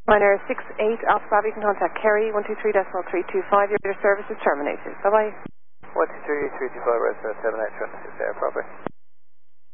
Minor 68 Alpha Bravo, you can contact Kerry 123.325. Your service is terminated. Bye bye. 123.325, Red 7 8 traffic is there, proper.